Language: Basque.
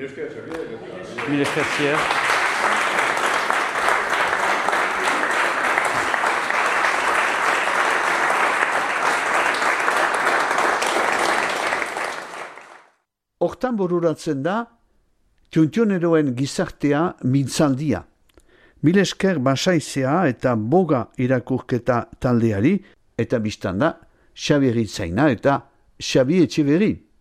Mil esker, Sier. Hortan bururatzen da, tiontioneroen gizartea mintzaldia. Mil esker Basaizea eta Boga irakurketa taldeari, eta biztanda, Xabi Eritzaina eta Xabi Etxeberri.